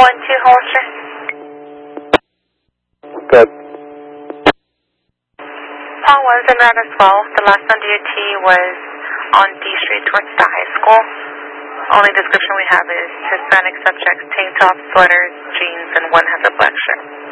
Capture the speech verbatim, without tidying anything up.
one two Hollister. Good. Paul was in that as well. The last on D O T was on D Street towards the high school. Only description we have is Hispanic subject, tank top, sweaters, jeans, and one has a black shirt.